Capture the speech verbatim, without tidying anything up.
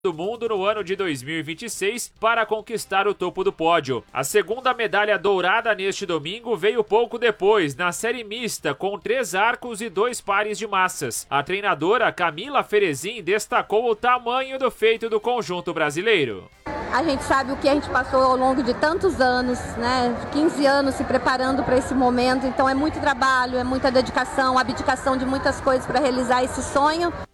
do mundo no ano de dois mil e vinte e seis para conquistar o topo do pódio. A segunda medalha dourada neste domingo veio pouco depois, na série mista, com três arcos e dois pares de massas. A treinadora Camila Ferezin destacou o tamanho do feito do conjunto brasileiro. A gente sabe o que a gente passou ao longo de tantos anos, né? quinze anos se preparando para esse momento, então é muito trabalho, é muita dedicação, abdicação de muitas coisas para realizar esse sonho.